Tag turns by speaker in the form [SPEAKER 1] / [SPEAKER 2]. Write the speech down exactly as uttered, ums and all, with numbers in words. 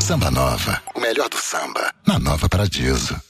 [SPEAKER 1] Samba Nova, o melhor do samba, na Nova Paradiso.